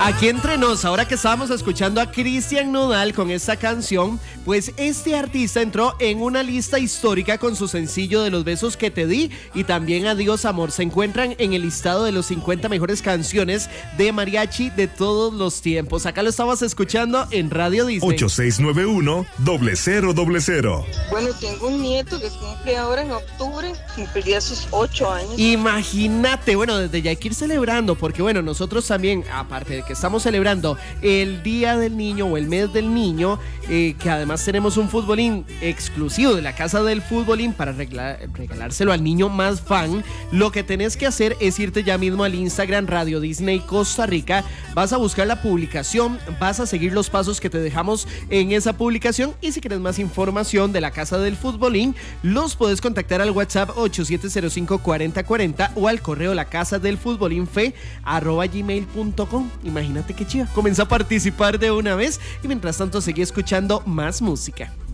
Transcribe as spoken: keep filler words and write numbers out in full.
Aquí entre nos, ahora que estábamos escuchando a Cristian Nodal con esta canción, pues este artista entró en una lista histórica con su sencillo de Los besos que te di y también Adiós amor. Se encuentran en el listado de los cincuenta mejores canciones de mariachi de todos los tiempos. Acá lo estabas escuchando en Radio Disney. ocho seis nueve uno, cero cero cero. Bueno, tengo un nieto que cumple ahora en octubre, cumpliría sus ocho años. Imagínate, bueno, desde ya hay que ir celebrando, porque bueno, nosotros también, aparte de que estamos celebrando el Día del Niño o el Mes del Niño, eh, que además tenemos un futbolín exclusivo de la Casa del Futbolín para regalar, regalárselo al niño más fan, lo que tenés que hacer es irte ya mismo al Instagram Radio Disney Costa Rica, vas a buscar la publicación, vas a seguir los pasos que te dejamos en esa publicación y si quieres más información de la Casa del Futbolín, los puedes contactar al WhatsApp ocho siete cero cinco cuarenta cuarenta o al correo la casa del futbolín fe arroba gmail punto com. Imagínate qué chido. Comienza a participar de una vez y mientras tanto seguí escuchando más música.